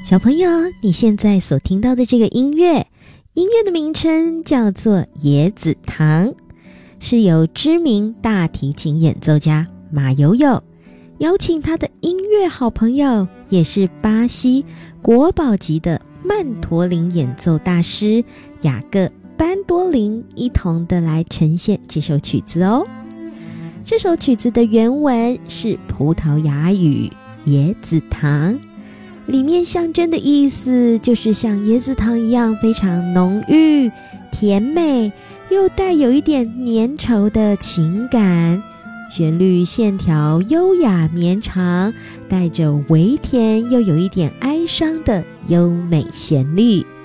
小朋友，你现在所听到的这个音乐的名称叫做《椰子糖》，是由知名大提琴演奏家马友友邀请他的音乐好朋友，也是巴西国宝级的曼陀林演奏大师雅各班多林一同的来呈现这首曲子哦。这首曲子的原文是葡萄牙语椰子糖，里面象征的意思就是像椰子糖一样非常浓郁、甜美，又带有一点粘稠的情感。旋律线条优雅绵长，带着微甜又有一点哀伤的优美旋律。